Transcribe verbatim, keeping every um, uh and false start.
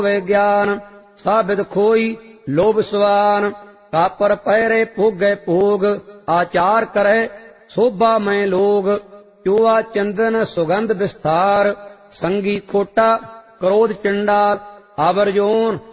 वे ज्ञान साबित खोई लोभ स्वान कापर पैरे भोगे भोग आचार करे शोभा में लोग चोआ चंदन सुगंध विस्तार संगी खोटा क्रोध चंडाल आवर्जोन